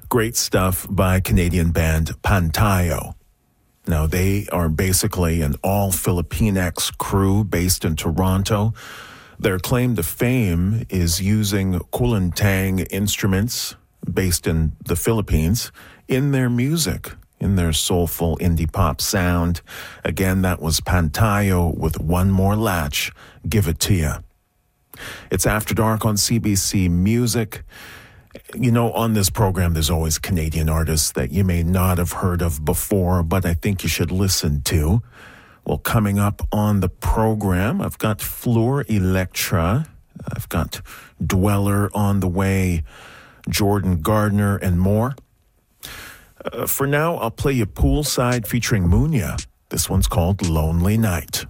Great stuff by Canadian band Pantayo. Now, they are basically an all-Filipinx crew based in Toronto. Their claim to fame is using kulintang instruments based in the Philippines in their music, in their soulful indie pop sound. Again, that was Pantayo with One More Latch, Give It To Ya. It's After Dark on CBC Music. You know, on this program, there's always Canadian artists that you may not have heard of before, but I think you should listen to. Well, coming up on the program, I've got Fleur Electra. I've got Dweller on the way, Jordan Gardner, and more. For now, I'll play you Poolside featuring Munya. This one's called Lonely Night.